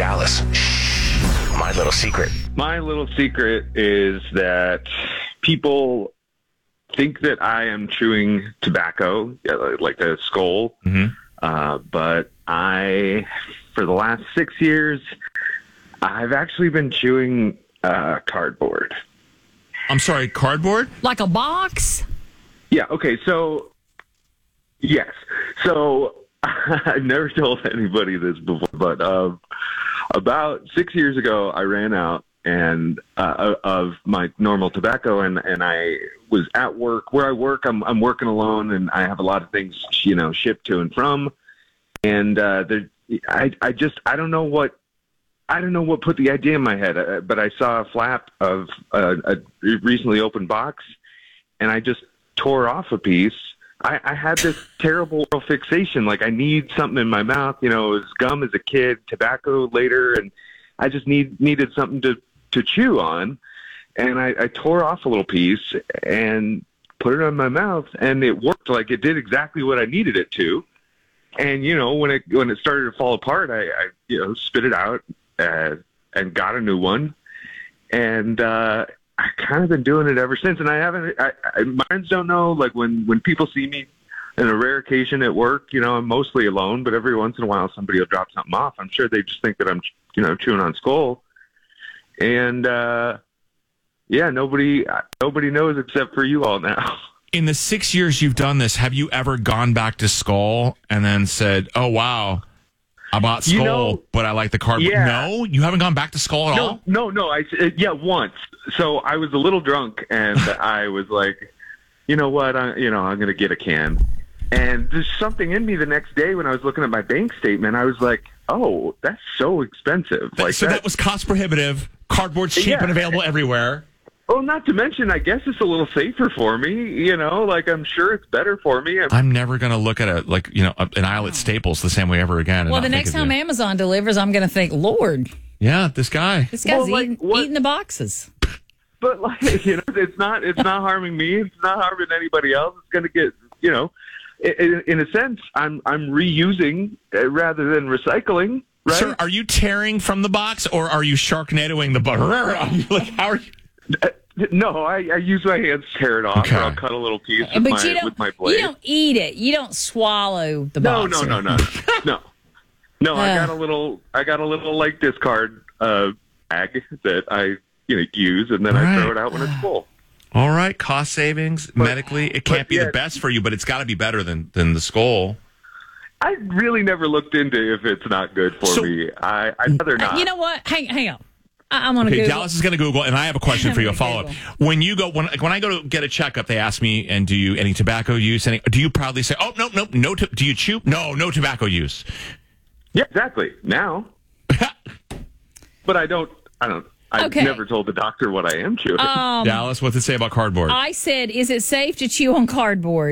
Dallas. Shh. My little secret. My little secret is that people think that I am chewing tobacco, like a skull. But for the last 6 years, I've actually been chewing cardboard. I'm sorry, cardboard? Like a box? Yeah, okay, so, yes. So, I've never told anybody this before, but about 6 years ago, I ran out of my normal tobacco, and I was at work. Where I work, I'm working alone, and I have a lot of things, shipped to and from. And I don't know what put the idea in my head, but I saw a flap of a recently opened box, and I just tore off a piece. I had this terrible oral fixation, like I need something in my mouth. It was gum as a kid, tobacco later, and I just needed something to chew on. And I tore off a little piece and put it in my mouth, and it worked. Like it did exactly what I needed it to. And when it started to fall apart, I spit it out and got a new one. And I kind of been doing it ever since. And I haven't. My friends don't know. Like when people see me on a rare occasion at work, I'm mostly alone. But every once in a while, somebody will drop something off. I'm sure they just think that I'm chewing on skull. And nobody knows except for you all now. In the 6 years you've done this, have you ever gone back to skull and then said, "Oh wow, I bought skull, but I like the cardboard"? Yeah. No, you haven't gone back to skull at all. No. Once. So I was a little drunk, and I was like, you know what? I'm going to get a can. And there's something in me the next day when I was looking at my bank statement. I was like, oh, that's so expensive. That was cost prohibitive. Cardboard's cheap and available everywhere. Well, not to mention, I guess it's a little safer for me, I'm sure it's better for me. I'm never going to look at an aisle at Staples the same way ever again. Well, the next time Amazon delivers, I'm going to think, Lord. Yeah, this guy's eating the boxes. But it's not harming me. It's not harming anybody else. It's going to get, in a sense, I'm reusing rather than recycling. Right? Sir, are you tearing from the box or are you Sharknadoing the box? How are you? No, I use my hands to tear it off. Okay. Or I'll cut a little piece with my blade. You don't eat it. You don't swallow the box. No. I got a little like discard bag that I use, and then I throw it out when it's full. All right, cost savings medically. It can't be the best for you, but it's got to be better than the skull. I really never looked into if it's not good for me. I'd rather not. You know what? Hang on. I'm going to Google. Dallas is going to Google, and I have a question for you, a follow-up. When I go to get a checkup, they ask me, and do you any tobacco use? Do you proudly say, oh, no, do you chew? No tobacco use. Yeah, exactly. Now. But I don't. I've never told the doctor what I am chewing. Dallas, what's it say about cardboard? I said, is it safe to chew on cardboard?